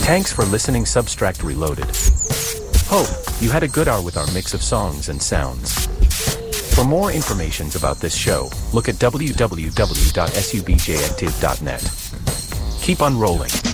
Thanks for listening Substract Reloaded. Hope you had a good hour with our mix of songs and sounds. For more information about this show, look at www.subjactive.net. Keep on rolling.